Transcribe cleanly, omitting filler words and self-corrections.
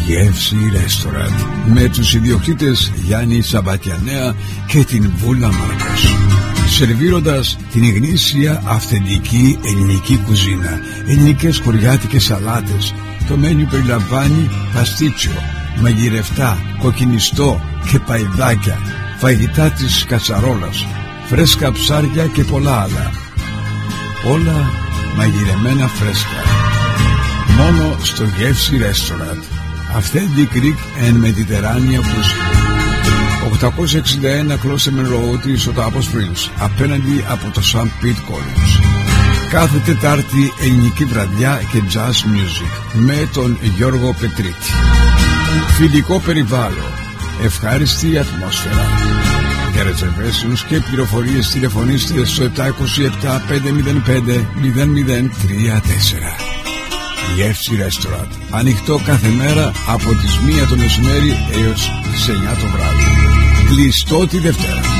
Γεύση Restaurant με τους ιδιοκτήτες Γιάννη Σαμπατιανέα και την Βούλα Μάρκος, σερβίροντας την γνήσια αυθεντική ελληνική κουζίνα, ελληνικές χωριάτικες σαλάτες. Το μένιου περιλαμβάνει παστίτσιο, μαγειρευτά, κοκκινιστό και παϊδάκια, φαγητά της κατσαρόλας, φρέσκα ψάρια και πολλά άλλα. Όλα μαγειρεμένα φρέσκα. Μόνο στο Γεύση Restaurant. Authentic Greek and Mediterranean cuisine. 861 Closeman Road, Σωτάπο Springs, απέναντι από το St. Pete College. Κάθε Τετάρτη ελληνική βραδιά και jazz music με τον Γιώργο Πετρίτη. Φιλικό περιβάλλον, ευχάριστη ατμόσφαιρα. Για reservations και πληροφορίες τηλεφωνήστε στο 727 505 0034. Γεύση Restaurant. Ανοιχτό κάθε μέρα από τις 1 το μεσημέρι έως τις 9 το βράδυ. Κλειστό τη Δευτέρα.